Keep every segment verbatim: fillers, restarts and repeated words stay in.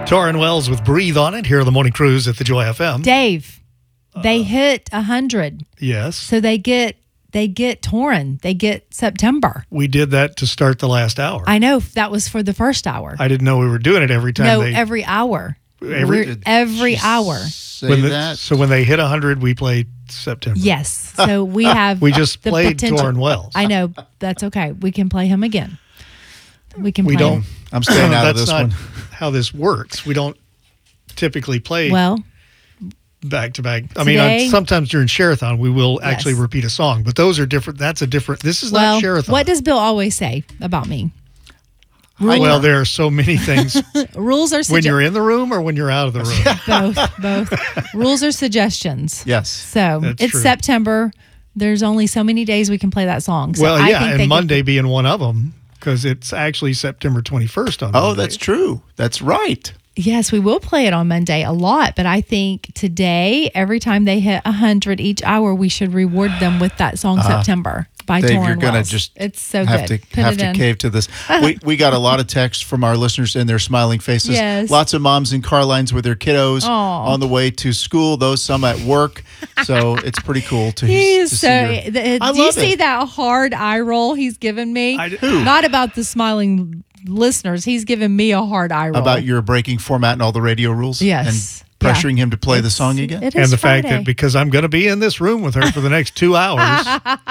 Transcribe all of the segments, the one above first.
Torrin Wells with Breathe on It here on the Morning Cruise at the Joy F M. Dave, they uh, hit one hundred. Yes. So they get they get Torrin. They get September. We did that to start the last hour. I know. That was for the first hour. I didn't know we were doing it every time. No, they, every hour. Every, every hour. Say when the, that. So when they hit one hundred, we played September. Yes. So we have We just the played potential. Torrin Wells. I know. That's okay. We can play him again. We can we play don't. him. I'm staying out of That's this not one. how this works. We don't typically play Well, back to back. I today, mean, sometimes during Share-a-thon, we will Yes. actually repeat a song, but those are different. That's a different. This is well, not Share-a-thon. what does Bill always say about me? Well, well, there are so many things. Rules are When sugge- you're in the room or when you're out of the room. both. Both. Rules are suggestions. Yes. So That's it's true. September. There's only so many days we can play that song. So Well, I yeah, think and they Monday being one of them because it's actually September twenty-first on Oh, Monday. that's true. That's right. Could, yes, we will play it on Monday a lot. But I think today, every time they hit one hundred each hour, we should reward them with that song September by Dave, Torrin you're going to Wells. just It's so have good. to Put have it to in. cave to this. we we got a lot of texts from our listeners and their smiling faces. Yes. Lots of moms in car lines with their kiddos Aw. on the way to school. Those some at work. So it's pretty cool to, He's to so. see your, the- I do you love see it. that hard eye roll he's given me? I do. Not about the smiling listeners. He's given me a hard eye roll about your breaking format and all the radio rules. Yes. And pressuring him to play the It's- song again. It And is the fact Friday. that because I'm going to be in this room with her for the next two hours.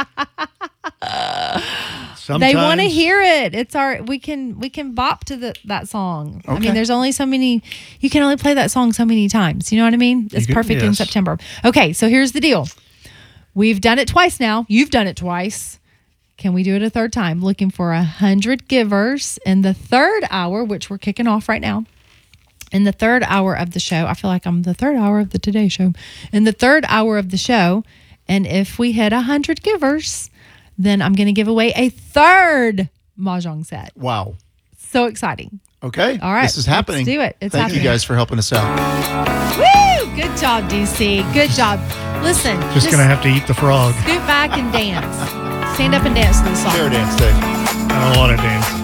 sometimes, they want to hear it. It's our we can we can bop to the that song. I Okay. mean, there's only so many. You can only play that song so many times. You know what I mean? It's can- perfect in yes. September. Okay, so here's the deal. We've done it twice now. You've done it twice. Can we do it a third time? Looking for a hundred givers in the third hour, which we're kicking off right now. In the third hour of the show, I feel like I'm the third hour of the Today Show. In the third hour of the show, and if we hit a hundred givers, then I'm going to give away a third Mahjong set. Wow. So exciting. Okay. All right, This is let's happening. do it. It's Thank happening. you guys for helping us out. Woo! Good job, D C. Good job. Listen, Just going to have to eat the frog. scoot back and dance. Stand up and dance to the song. Fair dance day. I don't want to dance.